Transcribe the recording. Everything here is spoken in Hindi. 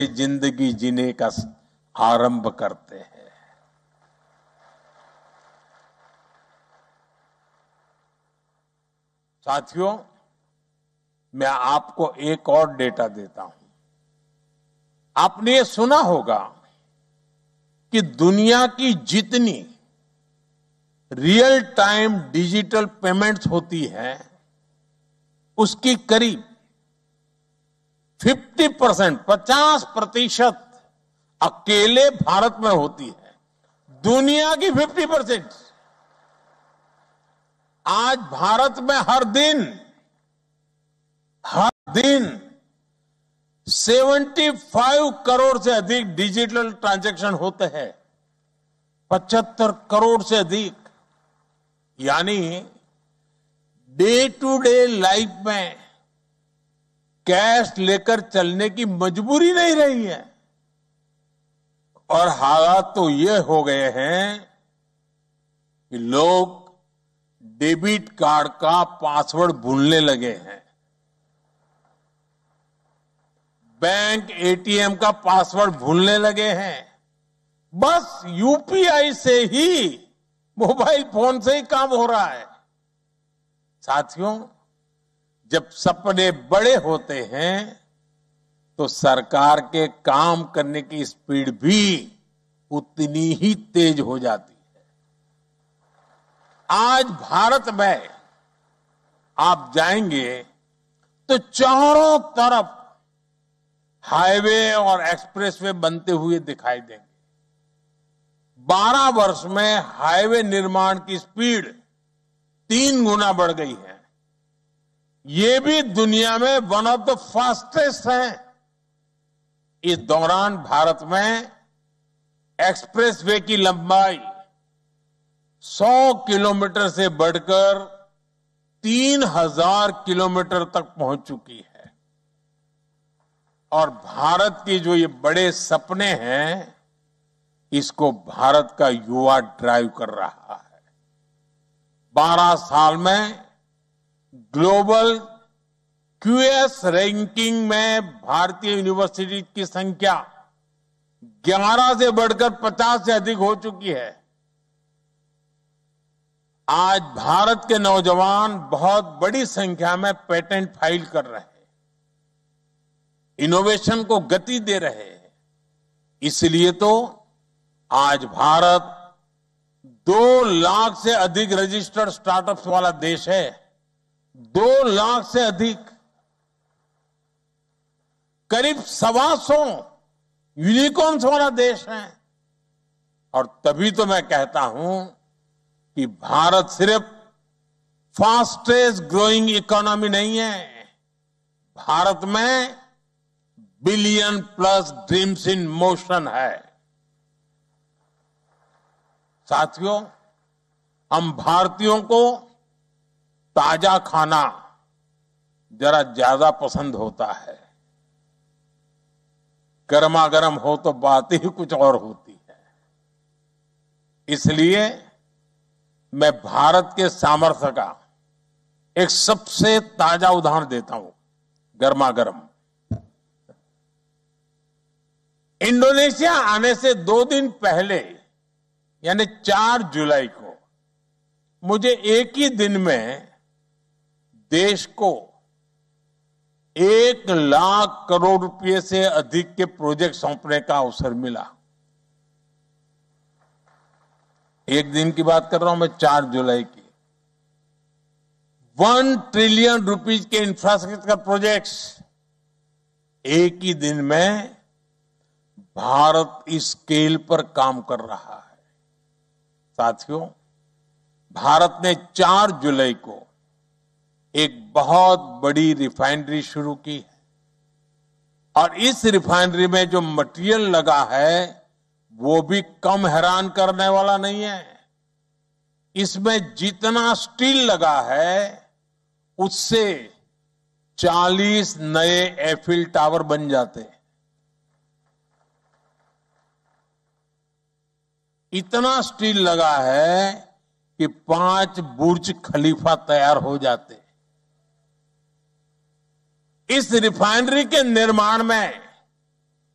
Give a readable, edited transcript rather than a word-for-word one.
जिंदगी जीने का आरंभ करते हैं। साथियों, मैं आपको एक और डेटा देता हूं। आपने ये सुना होगा कि दुनिया की जितनी रियल टाइम डिजिटल पेमेंट्स होती हैं, उसकी करीब 50% अकेले भारत में होती है। दुनिया की 50%। आज भारत में हर दिन 75 करोड़ से अधिक डिजिटल ट्रांजैक्शन होते हैं। 75 करोड़ से अधिक, यानी डे टू डे लाइफ में कैश लेकर चलने की मजबूरी नहीं रही है। और हालात तो ये हो गए हैं कि लोग डेबिट कार्ड का पासवर्ड भूलने लगे हैं। बैंक एटीएम का पासवर्ड भूलने लगे हैं। बस यूपीआई से ही, मोबाइल फोन से ही काम हो रहा है। साथियों, जब सपने बड़े होते हैं तो सरकार के काम करने की स्पीड भी उतनी ही तेज हो जाती है। आज भारत में आप जाएंगे तो चारों तरफ हाईवे और एक्सप्रेसवे बनते हुए दिखाई देंगे। 12 वर्ष में हाईवे निर्माण की स्पीड 3 गुना बढ़ गई है। ये भी दुनिया में वन ऑफ द फास्टेस्ट है। इस दौरान भारत में एक्सप्रेसवे की लंबाई 100 किलोमीटर से बढ़कर 3000 किलोमीटर तक पहुंच चुकी है। और भारत के जो ये बड़े सपने हैं, इसको भारत का युवा ड्राइव कर रहा है। 12 साल में ग्लोबल क्यूएस रैंकिंग में भारतीय यूनिवर्सिटी की संख्या 11 से बढ़कर 50 से अधिक हो चुकी है। आज भारत के नौजवान बहुत बड़ी संख्या में पेटेंट फाइल कर रहे हैं, इनोवेशन को गति दे रहे हैं। इसलिए तो आज भारत 2 लाख से अधिक रजिस्टर्ड स्टार्टअप्स वाला देश है। 2 लाख से अधिक, करीब 125 यूनिकॉर्न्स वाला देश है। और तभी तो मैं कहता हूं कि भारत सिर्फ फास्टेस्ट ग्रोइंग इकोनॉमी नहीं है, भारत में billion plus dreams in motion है। साथियों, हम भारतीयों को ताजा खाना जरा ज्यादा पसंद होता है। गर्मा गर्म हो तो बात ही कुछ और होती है। इसलिए मैं भारत के सामर्थ्य का एक सबसे ताजा उदाहरण देता हूं, गर्मा गर्म। इंडोनेशिया आने से 2 दिन पहले, यानी 4 जुलाई को, मुझे एक ही दिन में देश को 1 लाख करोड़ रुपए से अधिक के प्रोजेक्ट सौंपने का अवसर मिला। एक दिन की बात कर रहा हूं मैं, 4 जुलाई की। 1 ट्रिलियन रुपीज के इंफ्रास्ट्रक्चर प्रोजेक्ट्स एक ही दिन में भारत इस स्केल पर काम कर रहा है। साथियों, भारत ने 4 जुलाई को एक बहुत बड़ी रिफाइनरी शुरू की है। और इस रिफाइनरी में जो मटेरियल लगा है वो भी कम हैरान करने वाला नहीं है। इसमें जितना स्टील लगा है उससे 40 नए एफिल टावर बन जाते हैं। इतना स्टील लगा है कि 5 बुर्ज खलीफा तैयार हो जाते। इस रिफाइनरी के निर्माण में